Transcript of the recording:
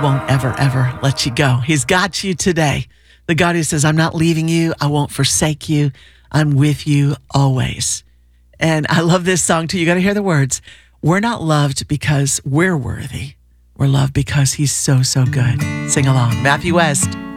won't ever, ever let you go. He's got you today. The God who says, I'm not leaving you. I won't forsake you. I'm with you always. And I love this song too. You got to hear the words. We're not loved because we're worthy. We're loved because he's so, so good. Sing along. Matthew West.